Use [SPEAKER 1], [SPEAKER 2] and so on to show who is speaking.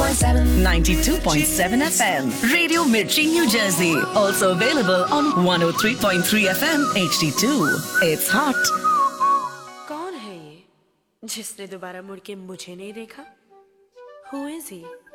[SPEAKER 1] 92.7 FM. Radio Mirchi, New Jersey. Also available on 103.3 FM HD2. It's hot.
[SPEAKER 2] कौन है ये जिसने दोबारा मुड़ के मुझे नहीं देखा? Who is he?